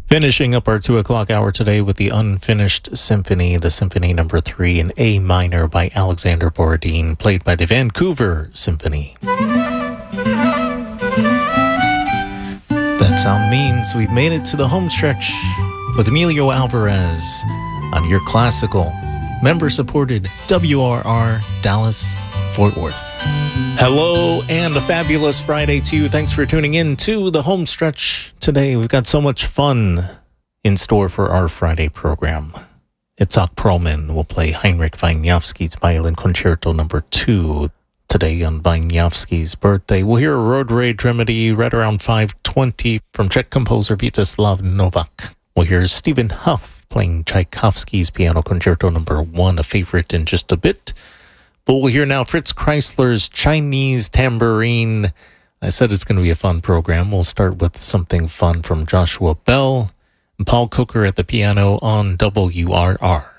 Finishing up our 2 o'clock hour today with the Unfinished Symphony, the Symphony Number 3 in A minor by Alexander Borodin, played by the Vancouver Symphony. That sound means we've made it to the home stretch with Emilio Alvarez on your classical, member-supported WRR Dallas Fort Worth. Hello and a fabulous Friday to you. Thanks for tuning in to the home stretch today. We've got so much fun in store for our Friday program. Itzhak Perlman will play Heinrich Wieniawski's Violin Concerto Number 2 today on Wieniawski's birthday. We'll hear a Road Rage Remedy right around 5:20 from Czech composer Vítězslav Novak. We'll hear Stephen Huff playing Tchaikovsky's Piano Concerto Number 1, a favorite in just a bit. But we'll hear now Fritz Kreisler's Chinese Tambourine. I said it's going to be a fun program. We'll start with something fun from Joshua Bell and Paul Coker at the piano on WRR.